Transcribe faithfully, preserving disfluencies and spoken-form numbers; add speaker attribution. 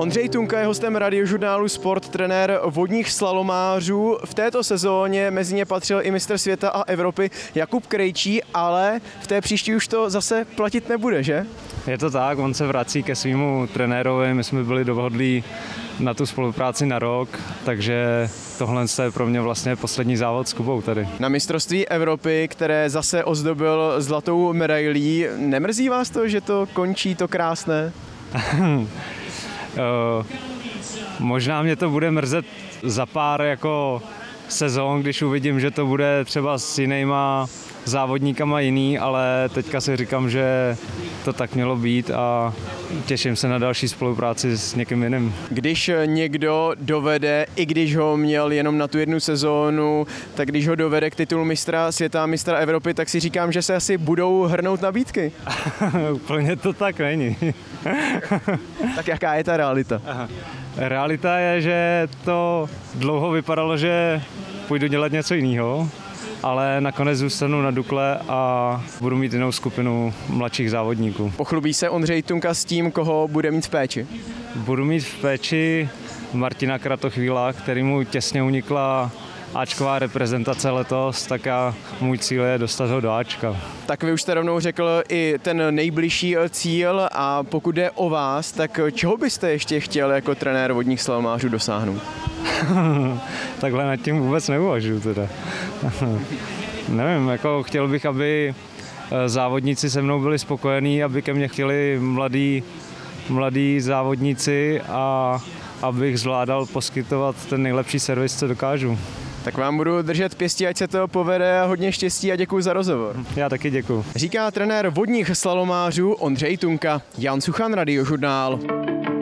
Speaker 1: Ondřej Tunka je hostem Radiožurnálu Sport, trenér vodních slalomářů. V této sezóně mezi ně patřil i mistr světa a Evropy Jakub Krejčí, ale v té příští už to zase platit nebude, že?
Speaker 2: Je to tak, on se vrací ke svému trenérovi, my jsme byli dohodlí na tu spolupráci na rok, takže tohle je pro mě vlastně poslední závod s Kubou tady.
Speaker 1: Na mistrovství Evropy, které zase ozdobil zlatou medailí, nemrzí vás to, že to končí to krásné?
Speaker 2: Možná mě to bude mrzet za pár jako sezón, když uvidím, že to bude třeba s jinýma závodníkama jiný, ale teďka si říkám, že to tak mělo být a těším se na další spolupráci s někým jiným.
Speaker 1: Když někdo dovede, i když ho měl jenom na tu jednu sezónu, tak když ho dovede k titulu mistra světa a mistra Evropy, tak si říkám, že se asi budou hrnout nabídky.
Speaker 2: Úplně to tak není.
Speaker 1: Tak jaká je ta realita?
Speaker 2: Aha. Realita je, že to dlouho vypadalo, že půjdu dělat něco jiného, ale nakonec zůstanu na Dukle a budu mít jinou skupinu mladších závodníků.
Speaker 1: Pochlubí se Ondřej Tunka s tím, koho bude mít v péči?
Speaker 2: Budu mít v péči Martina Kratochvíla, kterýmu těsně unikla áčková reprezentace letos, tak já, můj cíl je dostat ho do áčka.
Speaker 1: Tak vy už jste rovnou řekl i ten nejbližší cíl a pokud jde o vás, tak čeho byste ještě chtěl jako trenér vodních slalomářů dosáhnout?
Speaker 2: Takhle nad tím vůbec neuvažuji teda. Nevím, jako chtěl bych, aby závodníci se mnou byli spokojení, aby ke mně chtěli mladí, mladí závodníci a abych zvládal poskytovat ten nejlepší servis, co dokážu.
Speaker 1: Tak vám budu držet pěstí, ať se to povede a hodně štěstí a děkuji za rozhovor.
Speaker 2: Já taky děkuji.
Speaker 1: Říká trenér vodních slalomářů Ondřej Tunka. Jan Suchan, Radiožurnál.